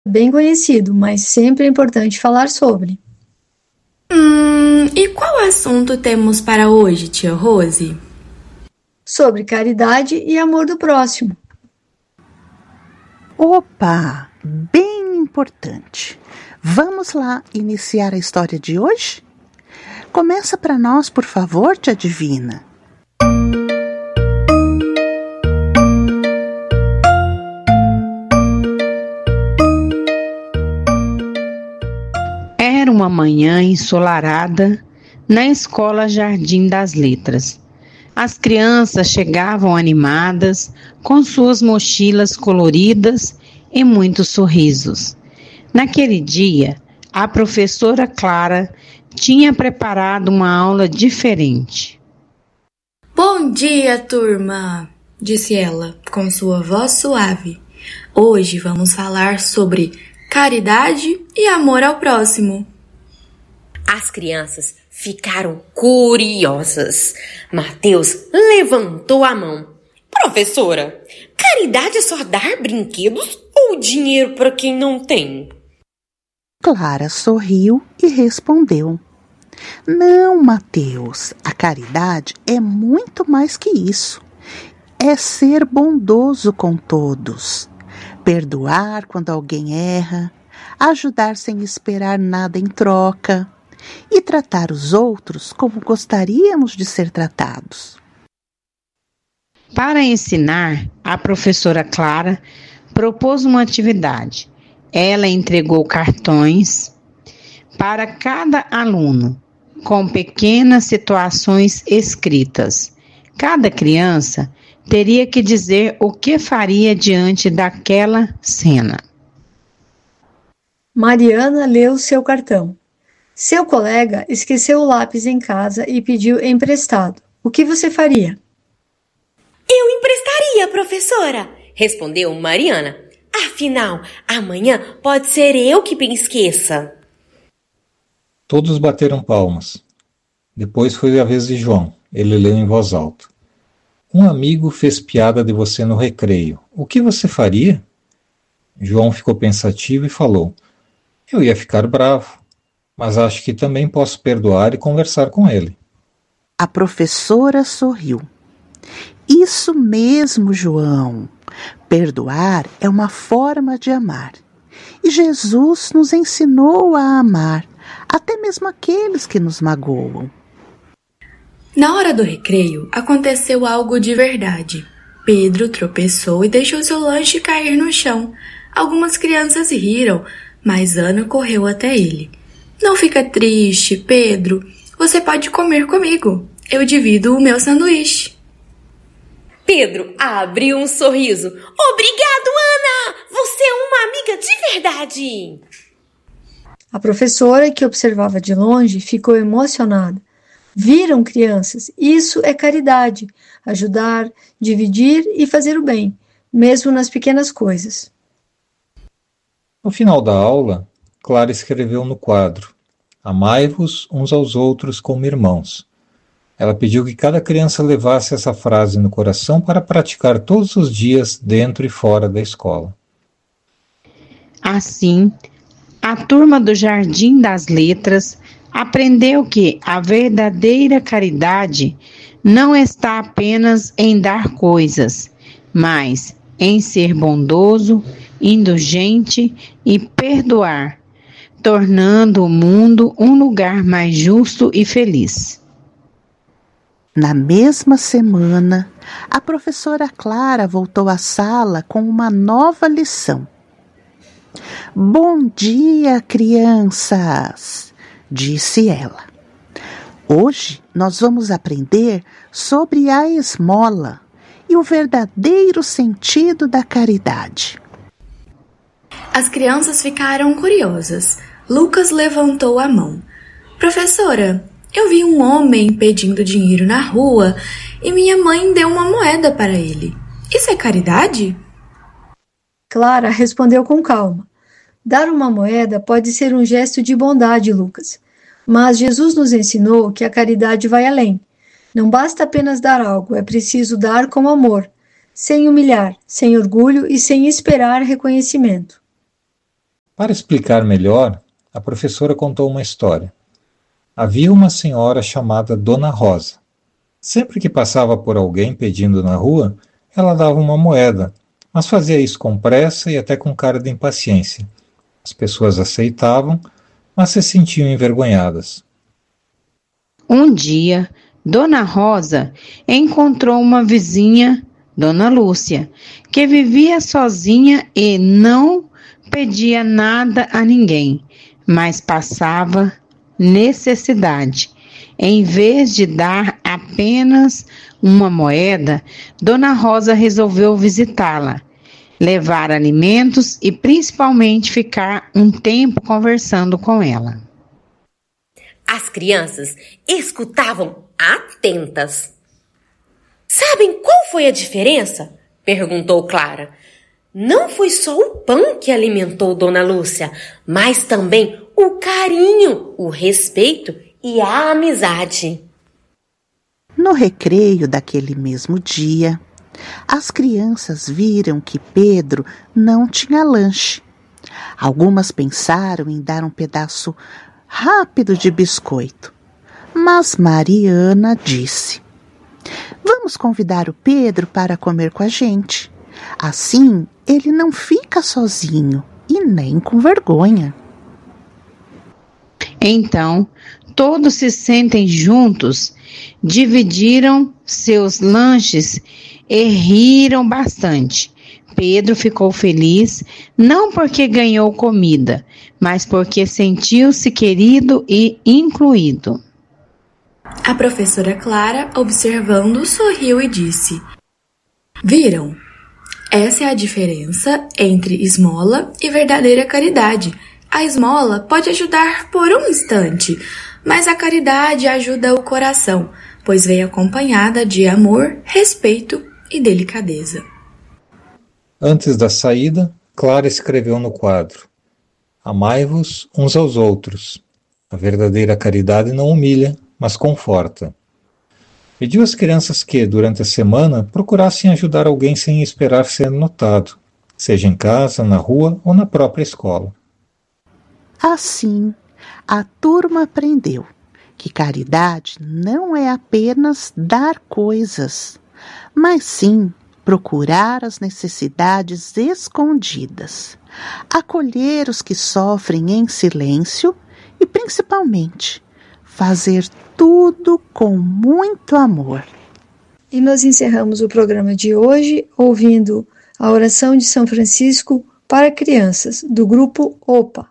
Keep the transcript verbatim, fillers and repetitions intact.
Bem conhecido, mas sempre é importante falar sobre. Hum, e qual assunto temos para hoje, tia Rose? Sobre caridade e amor do próximo. Opa, bem importante. Vamos lá iniciar a história de hoje? Começa para nós, por favor, tia Divina. Era uma manhã ensolarada na escola Jardim das Letras. As crianças chegavam animadas, com suas mochilas coloridas e muitos sorrisos. Naquele dia, a professora Clara tinha preparado uma aula diferente. Bom dia, turma, disse ela, com sua voz suave. Hoje vamos falar sobre caridade e amor ao próximo. As crianças ficaram curiosas. Mateus levantou a mão. Professora, caridade é só dar brinquedos ou dinheiro para quem não tem? Clara sorriu e respondeu: Não, Mateus, a caridade é muito mais que isso. É ser bondoso com todos, perdoar quando alguém erra, ajudar sem esperar nada em troca e tratar os outros como gostaríamos de ser tratados. Para ensinar, a professora Clara propôs uma atividade. Ela entregou cartões para cada aluno, com pequenas situações escritas. Cada criança teria que dizer o que faria diante daquela cena. Mariana leu seu cartão. Seu colega esqueceu o lápis em casa e pediu emprestado. O que você faria? Eu emprestaria, professora, respondeu Mariana. Afinal, amanhã pode ser eu que me esqueça. Todos bateram palmas. Depois foi a vez de João. Ele leu em voz alta. Um amigo fez piada de você no recreio. O que você faria? João ficou pensativo e falou: Eu ia ficar bravo, mas acho que também posso perdoar e conversar com ele. A professora sorriu. Isso mesmo, João. Perdoar é uma forma de amar. E Jesus nos ensinou a amar, até mesmo aqueles que nos magoam. Na hora do recreio, aconteceu algo de verdade. Pedro tropeçou e deixou seu lanche cair no chão. Algumas crianças riram, mas Ana correu até ele. Não fica triste, Pedro. Você pode comer comigo. Eu divido o meu sanduíche. Pedro abriu um sorriso. Obrigado, Ana! Você é uma amiga de verdade! A professora, que observava de longe, ficou emocionada. Viram, crianças? Isso é caridade. Ajudar, dividir e fazer o bem, mesmo nas pequenas coisas. No final da aula, Clara escreveu no quadro: Amai-vos uns aos outros como irmãos. Ela pediu que cada criança levasse essa frase no coração para praticar todos os dias dentro e fora da escola. Assim, a turma do Jardim das Letras aprendeu que a verdadeira caridade não está apenas em dar coisas, mas em ser bondoso, indulgente e perdoar, tornando o mundo um lugar mais justo e feliz. Na mesma semana, a professora Clara voltou à sala com uma nova lição. Bom dia, crianças, disse ela. Hoje nós vamos aprender sobre a esmola e o verdadeiro sentido da caridade. As crianças ficaram curiosas. Lucas levantou a mão. Professora, eu vi um homem pedindo dinheiro na rua e minha mãe deu uma moeda para ele. Isso é caridade? Clara respondeu com calma. Dar uma moeda pode ser um gesto de bondade, Lucas. Mas Jesus nos ensinou que a caridade vai além. Não basta apenas dar algo, é preciso dar com amor, sem humilhar, sem orgulho e sem esperar reconhecimento. Para explicar melhor, a professora contou uma história. Havia uma senhora chamada Dona Rosa. Sempre que passava por alguém pedindo na rua, ela dava uma moeda, mas fazia isso com pressa e até com cara de impaciência. As pessoas aceitavam, mas se sentiam envergonhadas. Um dia, Dona Rosa encontrou uma vizinha, Dona Lúcia, que vivia sozinha e não pedia nada a ninguém, mas passava necessidade. Em vez de dar apenas uma moeda, Dona Rosa resolveu visitá-la, levar alimentos e principalmente ficar um tempo conversando com ela. As crianças escutavam atentas. Sabem qual foi a diferença? Perguntou Clara. Não foi só o pão que alimentou Dona Lúcia, mas também o carinho, o respeito e a amizade. No recreio daquele mesmo dia, as crianças viram que Pedro não tinha lanche. Algumas pensaram em dar um pedaço rápido de biscoito, mas Mariana disse: vamos convidar o Pedro para comer com a gente. Assim, ele não fica sozinho e nem com vergonha. Então, todos se sentem juntos, dividiram seus lanches e riram bastante. Pedro ficou feliz, não porque ganhou comida, mas porque sentiu-se querido e incluído. A professora Clara, observando, sorriu e disse: viram? Essa é a diferença entre esmola e verdadeira caridade. A esmola pode ajudar por um instante, mas a caridade ajuda o coração, pois vem acompanhada de amor, respeito e delicadeza. Antes da saída, Clara escreveu no quadro: amai-vos uns aos outros. A verdadeira caridade não humilha, mas conforta. Pediu às crianças que, durante a semana, procurassem ajudar alguém sem esperar ser notado, seja em casa, na rua ou na própria escola. Assim, a turma aprendeu que caridade não é apenas dar coisas, mas sim procurar as necessidades escondidas, acolher os que sofrem em silêncio e, principalmente, fazer tudo com muito amor. E nós encerramos o programa de hoje ouvindo a oração de São Francisco para crianças, do grupo OPA.